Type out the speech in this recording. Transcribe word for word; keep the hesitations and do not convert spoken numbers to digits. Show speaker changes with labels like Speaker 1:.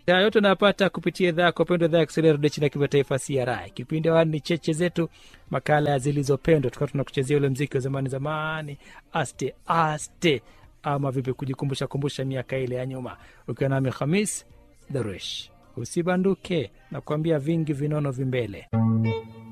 Speaker 1: Ya yote napata kupitia idhaa kwa pendo idhaa ya Kiswahili Radio China Kimataifa C R I. Kipindi wani ni cheche zetu, makala ya zilizopendwa. Tukao tunakuchezea ule muziki wa zamani zamani, aste aste, ama vipi kujikumbusha kumbusha miaka ile ya nyuma. Ukiwa nami Khamis Darush. Usibanduke, nakwambia vingi vinono vimbele.